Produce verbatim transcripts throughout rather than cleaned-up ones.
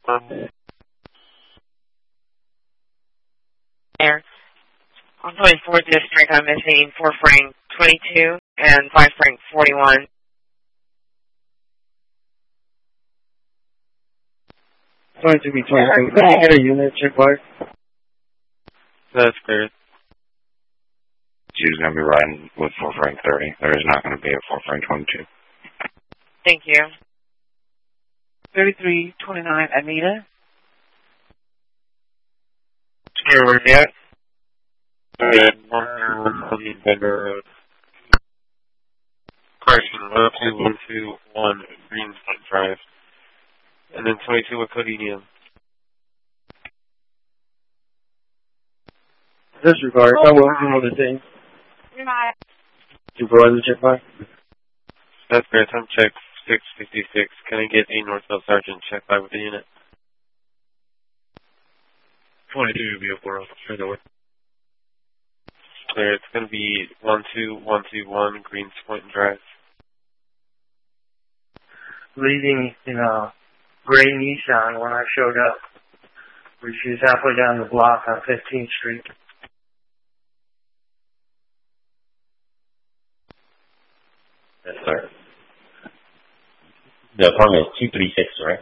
Um, There. On twenty-fourth District, I'm missing four Frank twenty-two and five Frank forty-one. twenty-two B twenty-two. Can I get a unit check by? that's clear. She's going to be riding with four Frank thirty. There is not going to be a four Frank twenty-two. Thank you. thirty-three twenty-nine, Anita. Where we're at? And one hundred Bender Road. Correction, one two one two one Greenspot Drive. And then twenty-two with Codinium. Disregard. I will handle the thing. Supervisor check by? That's great. Time check six fifty-six. Can I get a Northwell Sergeant check by with the unit? twenty-two vehicle straight away. Clear. It's going to be one two one two one Greens Point Drive. Leaving in a gray Nissan when I showed up. She was halfway down the block on fifteenth Street. Yes, sir. The apartment is two three six, right?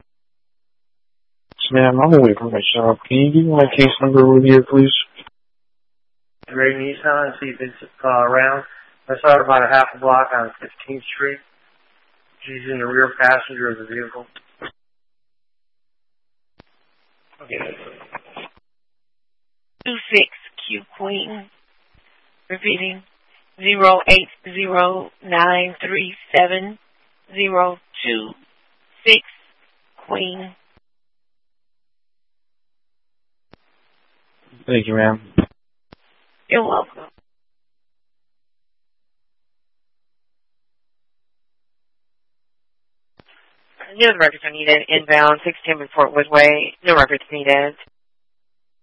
Ma'am, I'm away from my shop. Can you give me my case number with you, please? Gray Nissan, see if it's uh, around. I saw her about a half a block on fifteenth Street. She's in the rear passenger of the vehicle. Two six Q Queen. Repeating. Zero eight zero nine three seven zero two six Queen. Thank you, ma'am. You're welcome. No records are needed. Inbound, six ten Fort Woodway. No records needed.